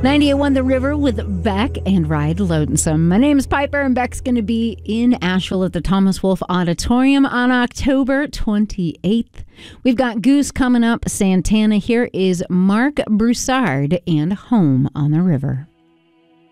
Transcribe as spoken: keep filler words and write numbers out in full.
ninety-eight point one The River with Beck and Ride Lonesome. My name is Piper, and Beck's going to be in Asheville at the Thomas Wolfe Auditorium on October twenty-eighth. We've got Goose coming up, Santana. Here is Mark Broussard and Home on the River.